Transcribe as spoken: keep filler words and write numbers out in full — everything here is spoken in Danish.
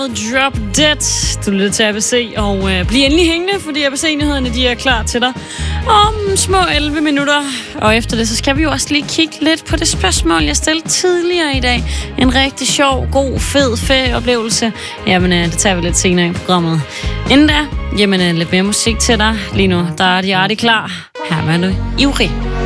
Drop Dead. Du lytter til A B C, og øh, bliv endelig hængende, fordi A B C-nyhederne de er klar til dig om små elleve minutter. Og efter det, så skal vi jo også lige kigge lidt på det spørgsmål, jeg stillede tidligere i dag. En rigtig sjov, god, fed, ferieoplevelse. Jamen, øh, det tager vi lidt senere i programmet. Inden da, jamen, øh, lidt mere musik til dig. Lige nu, der er de artige klar. Her er du ivrig.